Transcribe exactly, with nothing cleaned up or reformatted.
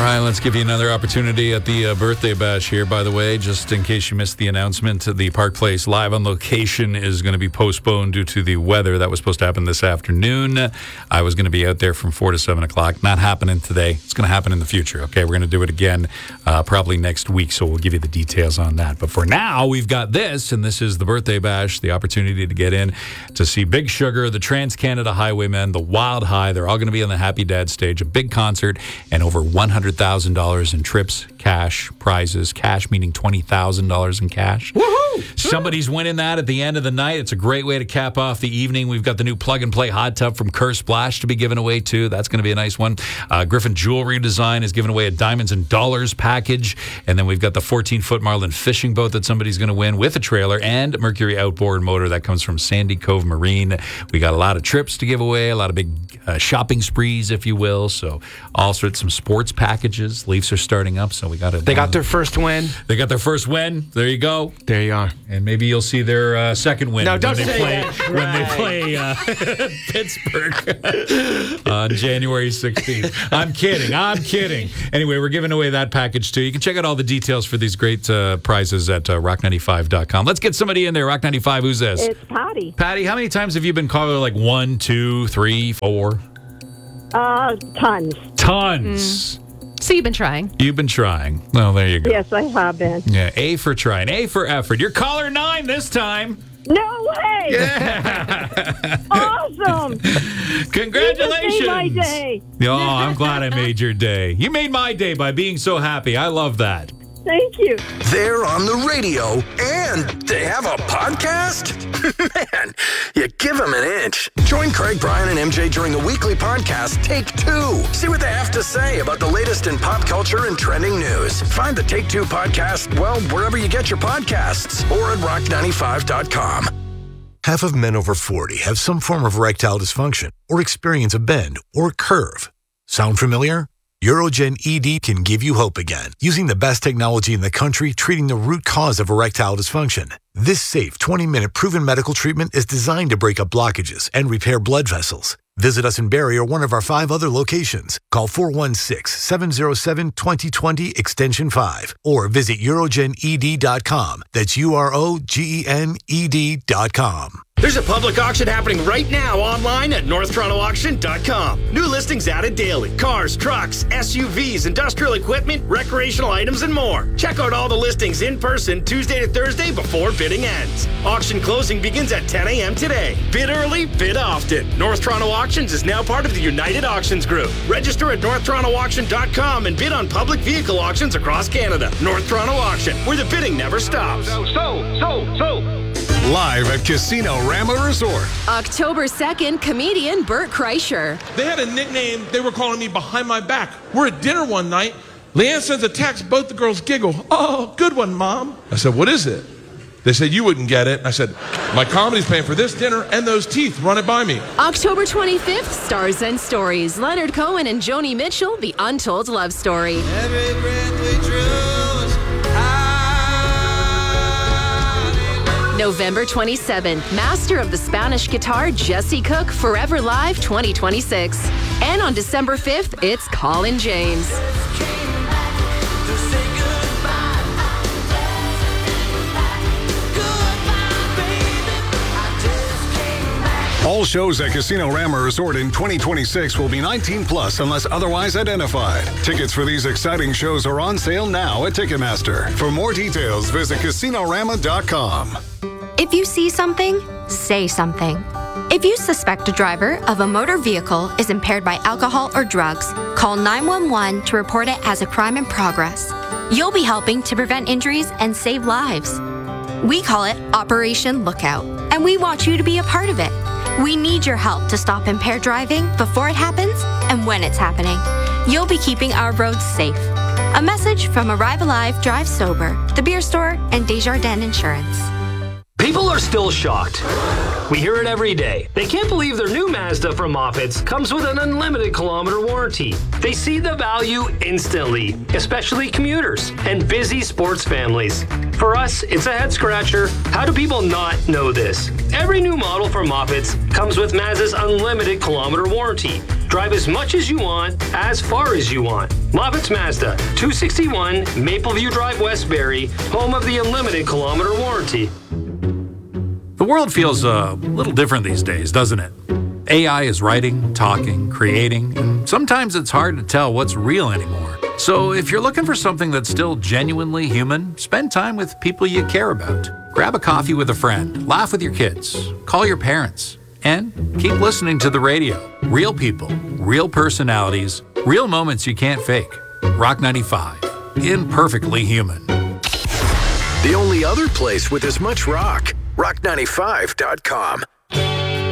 right, let's give you another opportunity at the uh, birthday bash here. By the way, just in case you missed the announcement, the Park Place Live on Location is going to be postponed due to the weather. That was supposed to happen this afternoon. I was going to be out there from four to seven o'clock. Not happening today. It's going to happen in the future. Okay, we're going to do it again uh, probably next week, so we'll give you the details on that. But for now, we've got this, and this is the birthday bash, the opportunity to get in to see Big Sugar, the Trans-Canada Highwaymen, the Wild High. They're all going to be on the Happy Dad stage, a big concert, and over one hundred thousand dollars in trips, cash, prizes. Cash meaning twenty thousand dollars in cash. Woohoo! Somebody's winning that at the end of the night. It's a great way to cap off the evening. We've got the new plug-and-play hot tub from Kerr Splash to be given away, too. That's going to be a nice one. Uh, Griffin Jewelry Design is giving away a Diamonds and Dollars package. And then we've got the fourteen-foot Marlin fishing boat that somebody's going to win with a trailer, and Mercury outboard motor that comes from Sandy Cove Marine. We got a lot of trips to give away, a lot of big uh, shopping sprees, if you will. So all sorts, some sports packages. Leafs are starting up, so we got to. They got their first win. They got their first win. There you go. There you are. And maybe you'll see their uh, second win. No, don't when they say play, that. When Right. they play uh, Pittsburgh on January sixteenth. I'm kidding. I'm kidding. Anyway, we're giving away that package too. You can check out all the details for these great uh, prizes at uh, rock ninety-five dot com. Let's get somebody in there. Rock ninety-five, who's this? It's Patty. Patty, how many times have you been called? Like one, two, three, four? Uh, tons. Tons. So you've been trying. You've been trying. Well, there you go. Yes, I have been. Yeah, A for trying. A for effort. You're caller nine this time. No way! Yeah. Awesome! Congratulations. You just made my day. Oh, I'm glad I made your day. You made my day by being so happy. I love that. Thank you. They're on the radio, and they have a podcast? Man, you give them an inch. Join Craig, Brian, and M J during the weekly podcast, Take Two. See what they have to say about the latest in pop culture and trending news. Find the Take Two podcast, well, wherever you get your podcasts, or at rock ninety-five dot com. Half of men over forty have some form of erectile dysfunction or experience a bend or curve. Sound familiar? Urogen E D can give you hope again, using the best technology in the country treating the root cause of erectile dysfunction. This safe twenty-minute proven medical treatment is designed to break up blockages and repair blood vessels. Visit us in Barrie or one of our five other locations. Call four one six, seven zero seven, two zero two zero extension five or visit urogen e d dot com. That's U R O G E N E D dot com. There's a public auction happening right now online at north toronto auction dot com. New listings added daily. Cars, trucks, S U Vs, industrial equipment, recreational items, and more. Check out all the listings in person Tuesday to Thursday before bidding ends. Auction closing begins at ten a.m. today. Bid early, bid often. North Toronto Auctions is now part of the United Auctions Group. Register at north toronto auction dot com and bid on public vehicle auctions across Canada. North Toronto Auction, where the bidding never stops. So, so, so, so. Live at Casino Rama Resort. October second, comedian Bert Kreischer. They had a nickname. They were calling me Behind My Back. We're at dinner one night. Leanne sends a text. Both the girls giggle. Oh, good one, Mom. I said, what is it? They said, you wouldn't get it. I said, my comedy's paying for this dinner and those teeth. Run it by me. October twenty-fifth, Stars and Stories. Leonard Cohen and Joni Mitchell, The Untold Love Story. Every breath we drew was November twenty-seventh, Master of the Spanish Guitar, Jesse Cook, Forever Live twenty twenty-six. And on December fifth, it's Colin James. All shows at Casino Rama Resort in twenty twenty-six will be nineteen plus unless otherwise identified. Tickets for these exciting shows are on sale now at Ticketmaster. For more details, visit casino rama dot com. If you see something, say something. If you suspect a driver of a motor vehicle is impaired by alcohol or drugs, call nine one one to report it as a crime in progress. You'll be helping to prevent injuries and save lives. We call it Operation Lookout, and we want you to be a part of it. We need your help to stop impaired driving before it happens and when it's happening. You'll be keeping our roads safe. A message from Arrive Alive, Drive Sober, The Beer Store, and Desjardins Insurance. People are still shocked. We hear it every day. They can't believe their new Mazda from Moffett's comes with an unlimited kilometer warranty. They see the value instantly, especially commuters and busy sports families. For us, it's a head scratcher. How do people not know this? Every new model from Moffett's comes with Mazda's unlimited kilometer warranty. Drive as much as you want, as far as you want. Lovitz Mazda, two sixty-one Mapleview Drive, Westbury, home of the unlimited kilometer warranty. The world feels a little different these days, doesn't it? A I is writing, talking, creating, and sometimes it's hard to tell what's real anymore. So if you're looking for something that's still genuinely human, spend time with people you care about. Grab a coffee with a friend, laugh with your kids, call your parents, and keep listening to the radio. Real people, real personalities, real moments you can't fake. Rock ninety-five, imperfectly human. The only other place with as much rock, rock ninety-five dot com.